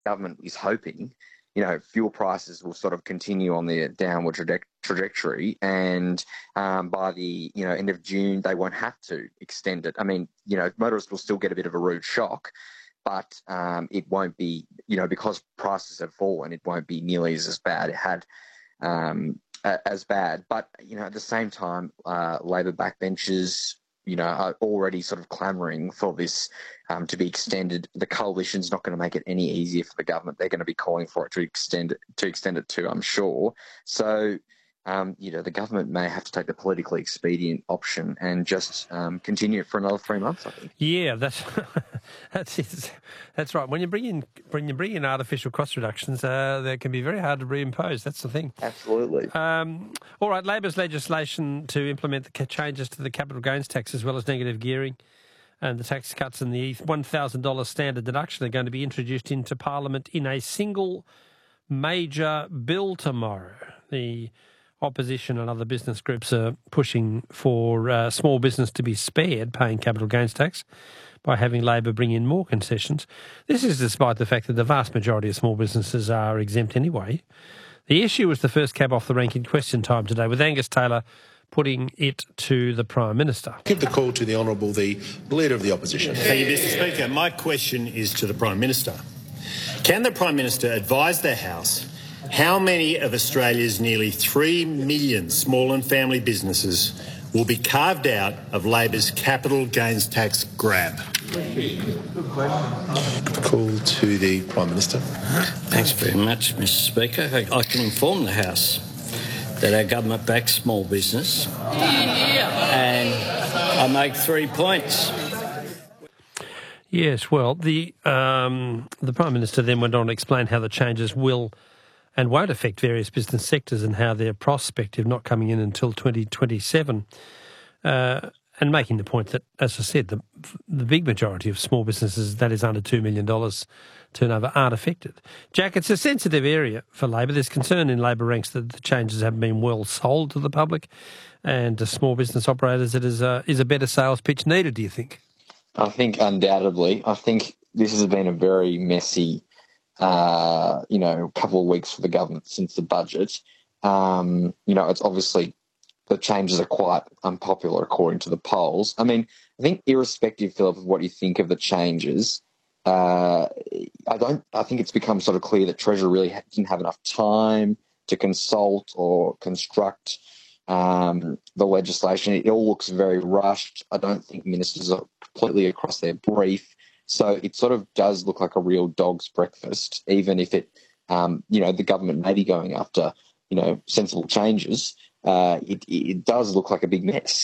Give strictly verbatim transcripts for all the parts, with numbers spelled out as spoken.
government is hoping, you know, fuel prices will sort of continue on their downward traje- trajectory, and um, by the you know end of June they won't have to extend it. I mean, you know, motorists will still get a bit of a rude shock, but um, it won't be, you know, because prices have fallen, it won't be nearly as, as bad. It had um, a, as bad, but you know, at the same time, uh, Labor backbenchers, you know, are already sort of clamouring for this um, to be extended. The coalition's not going to make it any easier for the government. They're going to be calling for it to extend it, to extend it to, I'm sure. So, um, you know, the government may have to take the politically expedient option and just um, continue it for another three months, I think. Yeah, that's that's it. That's right. When you bring in when you bring in artificial cost reductions, uh, they can be very hard to reimpose. That's the thing. Absolutely. Um, all right, Labor's legislation to implement the changes to the capital gains tax as well as negative gearing and the tax cuts and the one thousand dollars standard deduction are going to be introduced into Parliament in a single major bill tomorrow. The opposition and other business groups are pushing for uh, small business to be spared paying capital gains tax by having Labor bring in more concessions. This is despite the fact that the vast majority of small businesses are exempt anyway. The issue was the first cab off the rank in Question Time today, with Angus Taylor putting it to the Prime Minister. Give the call to the Honourable, the Leader of the Opposition. Thank you, Mister Speaker. My question is to the Prime Minister. Can the Prime Minister advise the House how many of Australia's nearly three million small and family businesses will be carved out of Labor's capital gains tax grab? Call to the Prime Minister. Thanks very much, Mister Speaker. I can inform the House that our government backs small business, and I make three points. Yes, well, the um, the Prime Minister then went on to explain how the changes will and won't affect various business sectors and how they're prospective, not coming in until twenty twenty-seven, uh, and making the point that, as I said, the, the big majority of small businesses, that is under two million dollars turnover, aren't affected. Jack, it's a sensitive area for Labor. There's concern in Labor ranks that the changes haven't been well sold to the public and to small business operators. It is a, is a better sales pitch needed, do you think? I think undoubtedly. I think this has been a very messy Uh, you know, couple of weeks for the government since the budget. Um, you know, it's obviously the changes are quite unpopular according to the polls. I mean, I think irrespective, Philip, of what you think of the changes, uh, I don't. I think it's become sort of clear that Treasury really didn't have enough time to consult or construct um, the legislation. It all looks very rushed. I don't think ministers are completely across their brief. So it sort of does look like a real dog's breakfast, even if it, um, you know, the government may be going after, you know, sensible changes. Uh, it, it does look like a big mess.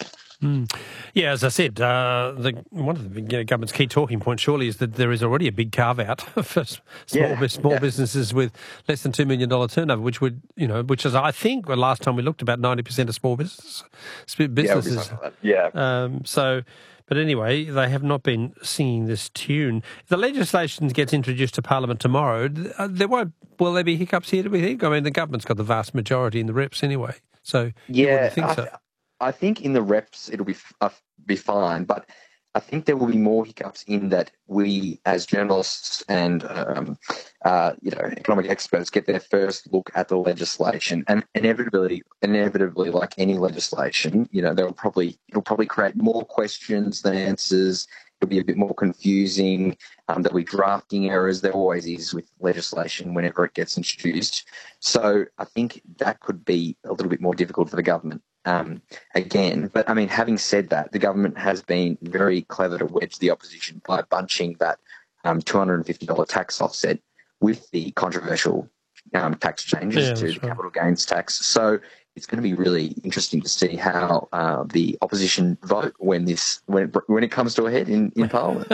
Mm. Yeah, as I said, uh, the, one of the big, you know, government's key talking points surely is that there is already a big carve-out for small, yeah, small yeah. businesses with less than two million dollars turnover, which would, you know, which is, I think, the last time we looked, about ninety percent of small business, businesses. Yeah. yeah. Um, so... But anyway, they have not been singing this tune. If the legislation gets introduced to Parliament tomorrow, there won't. Will there be hiccups here, do we think? I mean, the government's got the vast majority in the reps anyway. So you yeah, wouldn't think I, so. I think in the reps it'll be uh, be fine, but I think there will be more hiccups in that we, as journalists and um, uh, you know, economic experts, get their first look at the legislation, and inevitably, inevitably, like any legislation, you know, there will probably it'll probably create more questions than answers. It'll be a bit more confusing. Um, there'll be drafting errors. There always is with legislation whenever it gets introduced. So I think that could be a little bit more difficult for the government. Um, again, but I mean, having said that, the government has been very clever to wedge the opposition by bunching that um, two hundred fifty dollars tax offset with the controversial um, tax changes yeah, to the right. capital gains tax. So it's going to be really interesting to see how uh, the opposition vote when this when it, when it comes to a head in, in Parliament.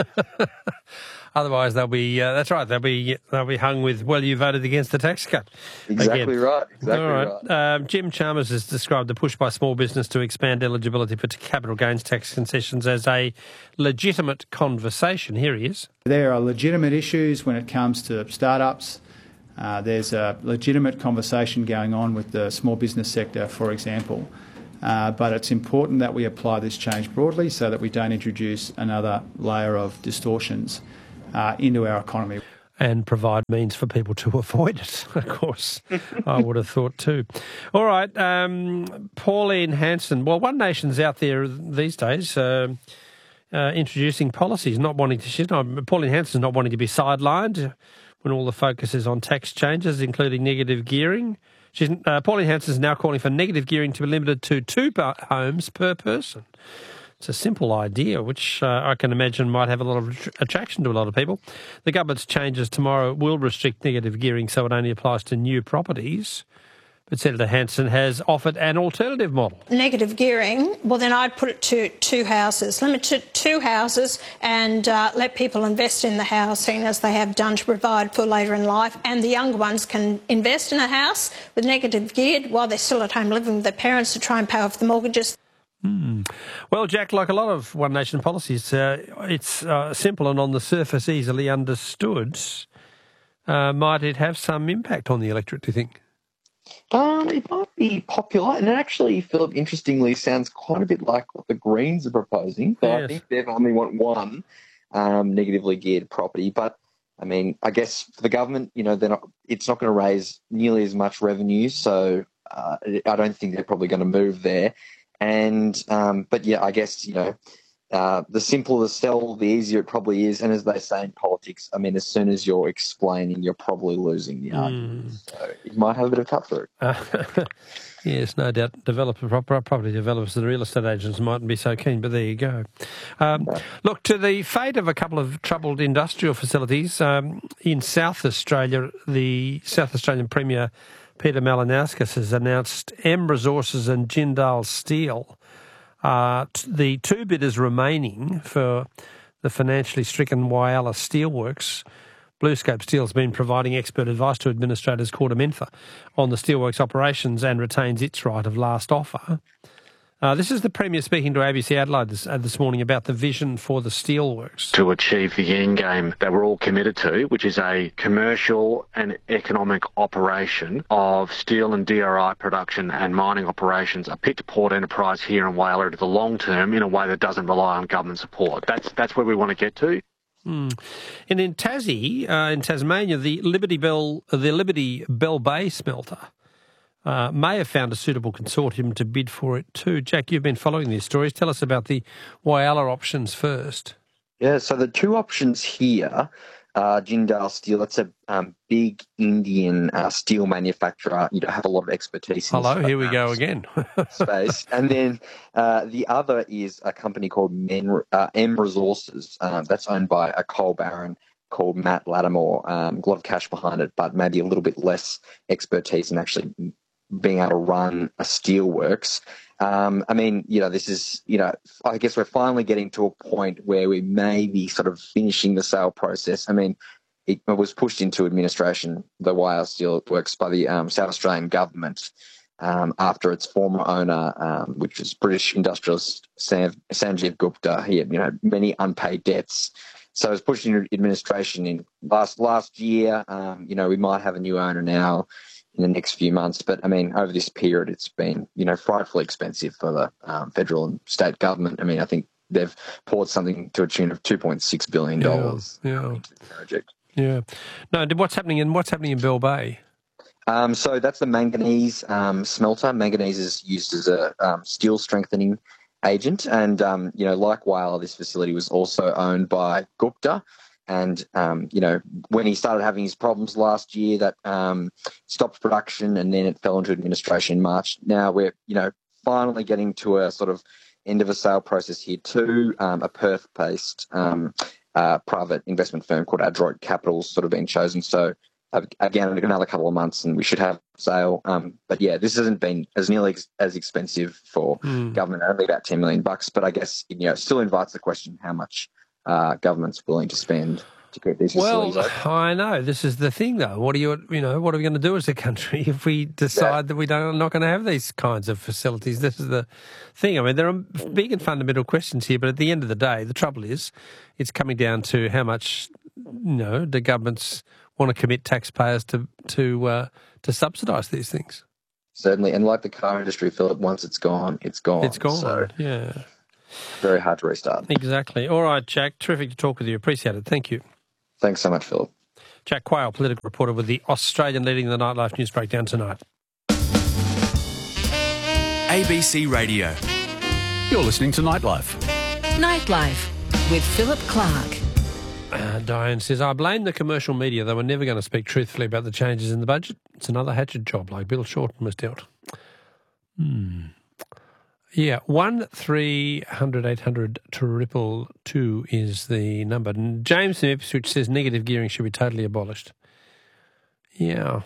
Otherwise, they'll be uh, that's right. They'll be they'll be hung with, well, you voted against the tax cut. Exactly Again. right. Exactly All right. right. Um, Jim Chalmers has described the push by small business to expand eligibility for capital gains tax concessions as a legitimate conversation. Here he is. There are legitimate issues when it comes to startups. Uh, there's a legitimate conversation going on with the small business sector, for example. Uh, but it's important that we apply this change broadly so that we don't introduce another layer of distortions uh, into our economy. and provide means for people to avoid it, of course, I would have thought too. All right, um, Pauline Hanson. Well, One Nation's out there these days uh, uh, introducing policies, not wanting to... She's not, Pauline Hanson's not wanting to be sidelined when all the focus is on tax changes, including negative gearing. She's, uh, Pauline Hanson is now calling for negative gearing to be limited to two homes per person. It's a simple idea, which uh, I can imagine might have a lot of attraction to a lot of people. The government's changes tomorrow will restrict negative gearing so it only applies to new properties. But Senator Hanson has offered an alternative model. Negative gearing, well, then I'd put it to two houses. Limit to two houses and uh, let people invest in the housing as they have done to provide for later in life. And the younger ones can invest in a house with negative geared while they're still at home living with their parents to try and pay off the mortgages. Hmm. Well, Jack, like a lot of One Nation policies, uh, it's uh, simple and on the surface easily understood. Uh, might it have some impact on the electorate, do you think? Um, it might be popular, and it actually, Philip, interestingly, sounds quite a bit like what the Greens are proposing. So Yes. I think they only want one um, negatively geared property, but I mean, I guess for the government, you know, they're not. It's not going to raise nearly as much revenue, so uh, I don't think they're probably going to move there. And, um, but yeah, I guess, you know, uh, the simpler the sell, the easier it probably is. And as they say in politics, I mean, as soon as you're explaining, you're probably losing the argument. Mm. So you might have a bit of cut through. Uh, yes, no doubt. Developer, property developers and real estate agents mightn't be so keen, but there you go. Um, okay. Look, to the fate of a couple of troubled industrial facilities um, in South Australia, the South Australian Premier Peter Malinauskas has announced M Resources and Jindal Steel, uh, t- the two bidders remaining for the financially stricken Whyalla Steelworks. BlueScope Steel has been providing expert advice to administrators called Amenfa on the steelworks operations and retains its right of last offer. Uh, this is the Premier speaking to A B C Adelaide this, uh, this morning about the vision for the steelworks. To achieve the end game that we're all committed to, which is a commercial and economic operation of steel and D R I production and mining operations, a pit-to-port enterprise here in Whyalla to the long term in a way that doesn't rely on government support. That's that's where we want to get to. Hmm. And in Tassie, uh, in Tasmania, the Liberty Bell, the Liberty Bell Bay smelter Uh, may have found a suitable consortium to bid for it too. Jack, you've been following these stories. Tell us about the Whyalla options first. Yeah, so the two options here, uh, Jindal Steel, that's a um, big Indian uh, steel manufacturer. You don't have a lot of expertise in Hello, this, here we um, go again. space. And then uh, the other is a company called Men, uh, M Resources. Um, that's owned by a coal baron called Matt Lattimore. Um, a lot of cash behind it, but maybe a little bit less expertise in actually being able to run a steelworks. Um, I mean, you know, this is, you know, I guess we're finally getting to a point where we may be sort of finishing the sale process. I mean, it was pushed into administration, the Whyalla Steelworks, by the um, South Australian government um, after its former owner, um, which was British industrialist Sam, Sanjeev Gupta. He had, you know, many unpaid debts. So it was pushed into administration in last last year. Um, you know, we might have a new owner now in the next few months. But, I mean, over this period, it's been, you know, frightfully expensive for the um, federal and state government. I mean, I think they've poured something to a tune of two point six billion dollars yeah, yeah. into the project. Yeah. No, what's happening in, what's happening in Bell Bay? Um, so that's the manganese um, smelter. Manganese is used as a um, steel strengthening agent. And, um, you know, like Whyalla, this facility was also owned by Gupta. And, um, you know, when he started having his problems last year, that um, stopped production and then it fell into administration in March. Now we're, you know, finally getting to a sort of end of a sale process here too. Um, a Perth-based um, uh, private investment firm called Adroit Capital's sort of been chosen. So, uh, again, another couple of months and we should have a sale. Um, but, yeah, this hasn't been as nearly ex- as expensive for mm. government, only about ten million bucks. But I guess, you know, it still invites the question how much Uh, government's willing to spend to keep these facilities well, open. I know. This is the thing, though. What are you, you know, what are we going to do as a country if we decide yeah. that we don't, not going to have these kinds of facilities? This is the thing. I mean, there are big and fundamental questions here, but at the end of the day, the trouble is, it's coming down to how much, you know, do governments want to commit taxpayers to to uh, to subsidise these things? Certainly, and like the car industry, Philip, once it's gone, it's gone. It's gone. So. Yeah. Very hard to restart. Exactly. All right, Jack. Terrific to talk with you. Appreciate it. Thank you. Thanks so much, Philip. Jack Quayle, political reporter with the Australian, leading the Nightlife News Breakdown tonight. A B C Radio. You're listening to Nightlife. Nightlife with Philip Clark. Uh, Diane says, I blame the commercial media. They were never going to speak truthfully about the changes in the budget. It's another hatchet job like Bill Shorten was dealt. Hmm. Yeah, one three hundred eight hundred triple two is the number. James from Ipswich says negative gearing should be totally abolished. Yeah.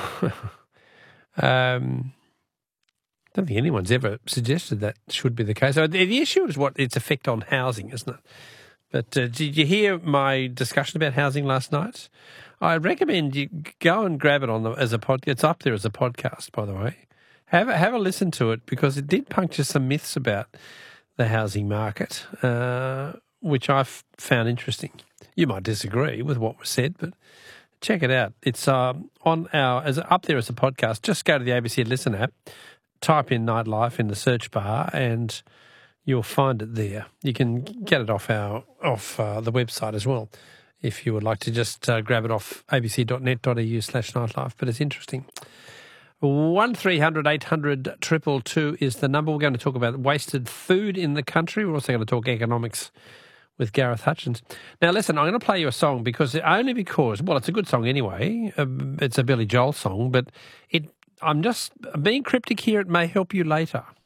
um, I don't think anyone's ever suggested that should be the case. So the, the issue is what its effect on housing, isn't it? But uh, did you hear my discussion about housing last night? I recommend you go and grab it on the, as a podcast. It's up there as a podcast, by the way. Have a, have a listen to it because it did puncture some myths about the housing market, uh, which I've found interesting. You might disagree with what was said, but check it out. It's um, on our as up there as a podcast. Just go to the A B C Listen app, type in Nightlife in the search bar, and you'll find it there. You can get it off our off uh, the website as well if you would like to just uh, grab it off abc.net.au slash nightlife. But it's interesting. One three hundred eight hundred triple two is the number. We're going to talk about wasted food in the country. We're also going to talk economics with Gareth Hutchins. Now, listen, I'm going to play you a song because only because, well, it's a good song anyway. It's a Billy Joel song, but it. I'm just being cryptic here. It may help you later.